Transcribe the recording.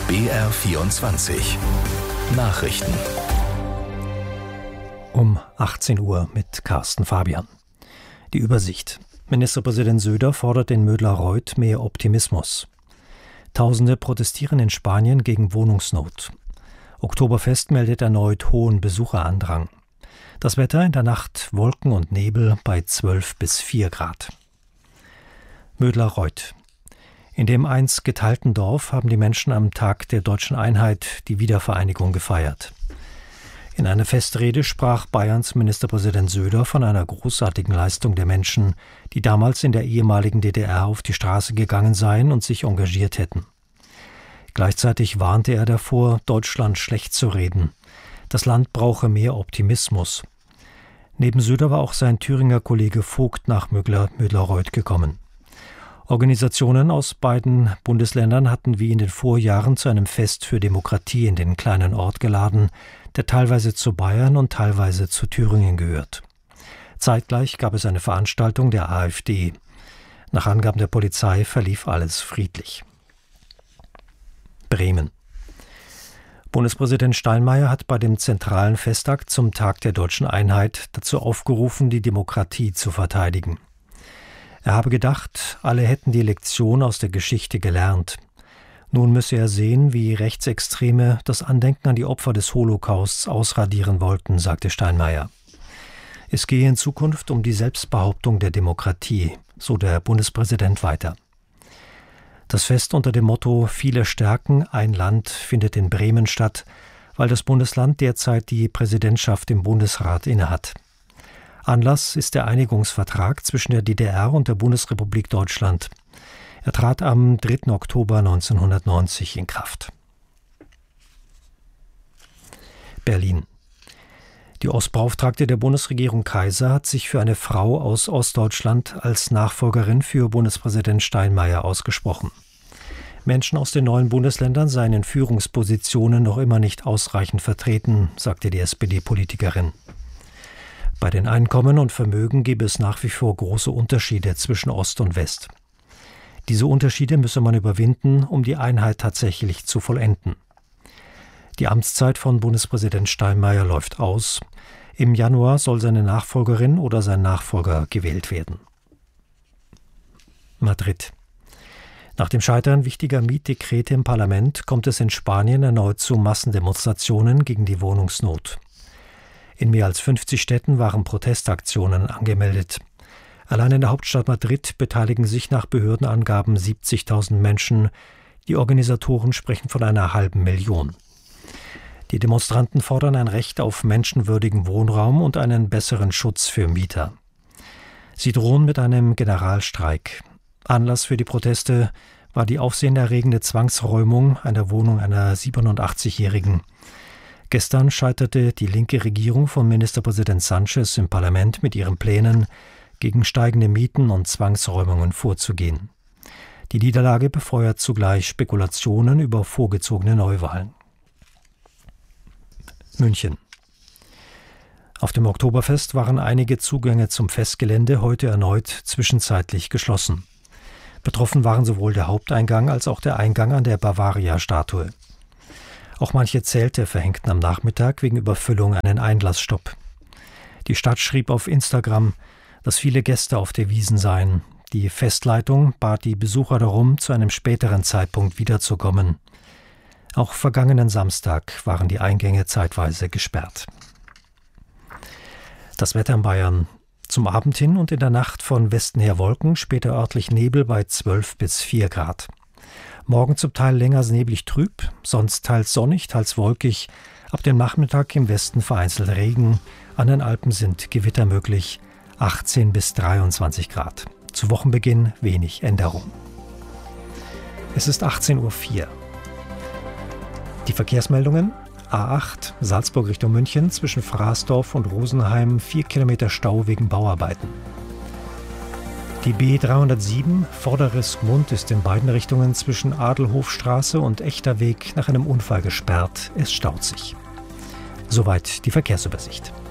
BR24 Nachrichten. Um 18 Uhr mit Carsten Fabian. Die Übersicht. Ministerpräsident Söder fordert in Mödla-Reuth mehr Optimismus. Tausende protestieren in Spanien gegen Wohnungsnot. Oktoberfest meldet erneut hohen Besucherandrang. Das Wetter in der Nacht Wolken und Nebel bei 12 bis 4 Grad. Mödla-Reuth. In dem einst geteilten Dorf haben die Menschen am Tag der Deutschen Einheit die Wiedervereinigung gefeiert. In einer Festrede sprach Bayerns Ministerpräsident Söder von einer großartigen Leistung der Menschen, die damals in der ehemaligen DDR auf die Straße gegangen seien und sich engagiert hätten. Gleichzeitig warnte er davor, Deutschland schlecht zu reden. Das Land brauche mehr Optimismus. Neben Söder war auch sein Thüringer Kollege Vogt nach Mödla-Reuth gekommen. Organisationen aus beiden Bundesländern hatten wie in den Vorjahren zu einem Fest für Demokratie in den kleinen Ort geladen, der teilweise zu Bayern und teilweise zu Thüringen gehört. Zeitgleich gab es eine Veranstaltung der AfD. Nach Angaben der Polizei verlief alles friedlich. Bremen. Bundespräsident Steinmeier hat bei dem zentralen Festakt zum Tag der Deutschen Einheit dazu aufgerufen, die Demokratie zu verteidigen. Er habe gedacht, alle hätten die Lektion aus der Geschichte gelernt. Nun müsse er sehen, wie Rechtsextreme das Andenken an die Opfer des Holocausts ausradieren wollten, sagte Steinmeier. Es gehe in Zukunft um die Selbstbehauptung der Demokratie, so der Bundespräsident weiter. Das Fest unter dem Motto »Viele stärken, ein Land« findet in Bremen statt, weil das Bundesland derzeit die Präsidentschaft im Bundesrat innehat. Anlass ist der Einigungsvertrag zwischen der DDR und der Bundesrepublik Deutschland. Er trat am 3. Oktober 1990 in Kraft. Berlin. Die Ostbeauftragte der Bundesregierung Kaiser hat sich für eine Frau aus Ostdeutschland als Nachfolgerin für Bundespräsident Steinmeier ausgesprochen. Menschen aus den neuen Bundesländern seien in Führungspositionen noch immer nicht ausreichend vertreten, sagte die SPD-Politikerin. Bei den Einkommen und Vermögen gebe es nach wie vor große Unterschiede zwischen Ost und West. Diese Unterschiede müsse man überwinden, um die Einheit tatsächlich zu vollenden. Die Amtszeit von Bundespräsident Steinmeier läuft aus. Im Januar soll seine Nachfolgerin oder sein Nachfolger gewählt werden. Madrid. Nach dem Scheitern wichtiger Mietdekrete im Parlament kommt es in Spanien erneut zu Massendemonstrationen gegen die Wohnungsnot. In mehr als 50 Städten waren Protestaktionen angemeldet. Allein in der Hauptstadt Madrid beteiligen sich nach Behördenangaben 70.000 Menschen. Die Organisatoren sprechen von einer halben Million. Die Demonstranten fordern ein Recht auf menschenwürdigen Wohnraum und einen besseren Schutz für Mieter. Sie drohen mit einem Generalstreik. Anlass für die Proteste war die aufsehenerregende Zwangsräumung einer Wohnung einer 87-Jährigen. Gestern scheiterte die linke Regierung von Ministerpräsident Sánchez im Parlament mit ihren Plänen, gegen steigende Mieten und Zwangsräumungen vorzugehen. Die Niederlage befeuert zugleich Spekulationen über vorgezogene Neuwahlen. München. Auf dem Oktoberfest waren einige Zugänge zum Festgelände heute erneut zwischenzeitlich geschlossen. Betroffen waren sowohl der Haupteingang als auch der Eingang an der Bavaria-Statue. Auch manche Zelte verhängten am Nachmittag wegen Überfüllung einen Einlassstopp. Die Stadt schrieb auf Instagram, dass viele Gäste auf der Wiesn seien. Die Festleitung bat die Besucher darum, zu einem späteren Zeitpunkt wiederzukommen. Auch vergangenen Samstag waren die Eingänge zeitweise gesperrt. Das Wetter in Bayern. Zum Abend hin und in der Nacht von Westen her Wolken, später örtlich Nebel bei 12 bis 4 Grad. Morgen zum Teil länger neblig trüb, sonst teils sonnig, teils wolkig. Ab dem Nachmittag im Westen vereinzelt Regen. An den Alpen sind Gewitter möglich. 18 bis 23 Grad. Zu Wochenbeginn wenig Änderung. Es ist 18:04 Uhr. Die Verkehrsmeldungen: A8 Salzburg Richtung München zwischen Fraßdorf und Rosenheim 4 Kilometer Stau wegen Bauarbeiten. Die B307 Vorderes Gmund ist in beiden Richtungen zwischen Adelhofstraße und Echter Weg nach einem Unfall gesperrt. Es staut sich. Soweit die Verkehrsübersicht.